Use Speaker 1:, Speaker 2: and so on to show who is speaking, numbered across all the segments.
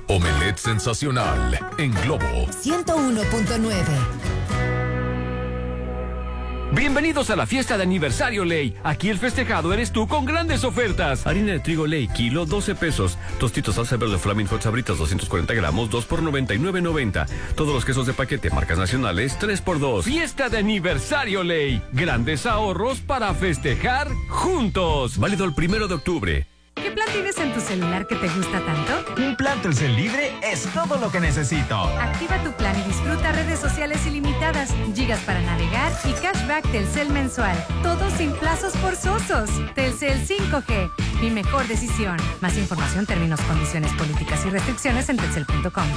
Speaker 1: Omelette sensacional en Globo
Speaker 2: 101.9.
Speaker 3: Bienvenidos a la fiesta de aniversario Ley. Aquí el festejado eres tú con grandes ofertas. Harina de trigo Ley, kilo, 12 pesos. Tostitos salsa verde Flaming Hot Sabritas, 240 gramos, 2 por 99.90. Todos los quesos de paquete, marcas nacionales, 3 por 2. Fiesta de aniversario Ley. Grandes ahorros para festejar juntos. Válido el 1 de octubre.
Speaker 4: ¿Qué plan tienes en tu celular que te gusta tanto?
Speaker 5: Un plan Telcel libre es todo lo que necesito.
Speaker 4: Activa tu plan y disfruta redes sociales ilimitadas, gigas para navegar y cashback Telcel mensual. Todo sin plazos forzosos. Telcel 5G, mi mejor decisión. Más información, términos, condiciones, políticas y restricciones en telcel.com.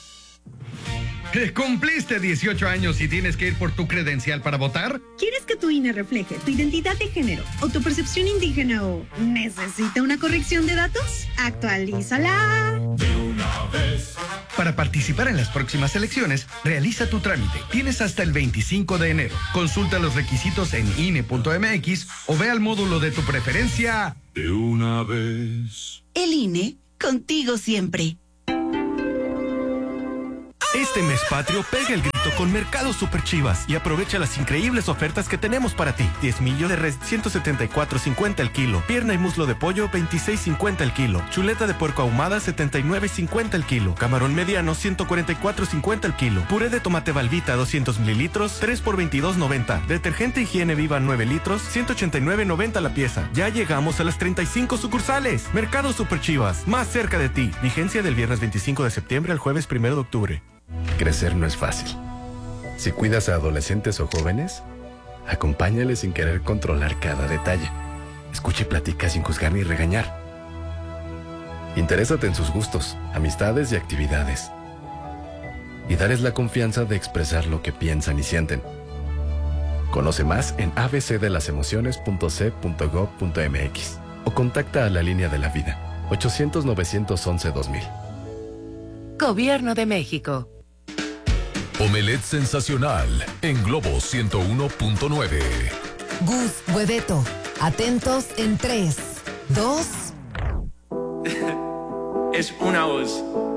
Speaker 6: ¿Cumpliste 18 años y tienes que ir por tu credencial para votar?
Speaker 7: ¿Quieres que tu INE refleje tu identidad de género o tu percepción indígena o necesita una corrección de datos? ¡Actualízala!
Speaker 1: de una vez.
Speaker 6: Para participar en las próximas elecciones, realiza tu trámite. Tienes hasta el 25 de enero. Consulta los requisitos en INE.mx o ve al módulo de tu preferencia.
Speaker 1: De una vez.
Speaker 8: El INE, contigo siempre.
Speaker 9: Este mes patrio pega el grito con Mercado Super Chivas y aprovecha las increíbles ofertas que tenemos para ti. 10 millo de res, 174.50 el kilo. Pierna y muslo de pollo, 26.50 el kilo. Chuleta de puerco ahumada, 79.50 el kilo. Camarón mediano, 144.50 el kilo. Puré de tomate Valvita, 200 mililitros, 3 por 22.90. Detergente Higiene Viva, 9 litros, 189.90 la pieza. Ya llegamos a las 35 sucursales. Mercado Super Chivas, más cerca de ti. Vigencia del viernes 25 de septiembre al jueves 1 de octubre.
Speaker 10: Crecer no es fácil. Si cuidas a adolescentes o jóvenes, acompáñales sin querer controlar cada detalle. Escucha y platica sin juzgar ni regañar. Interésate en sus gustos, amistades y actividades. Y darles la confianza de expresar lo que piensan y sienten. Conoce más en abcdelasemociones.c.gov.mx o contacta a la Línea de la Vida, 800-911-2000.
Speaker 2: Gobierno de México.
Speaker 1: Omelette sensacional en Globo 101.9.
Speaker 2: Gus, Hueveto, atentos en 3, 2.
Speaker 11: Es una voz.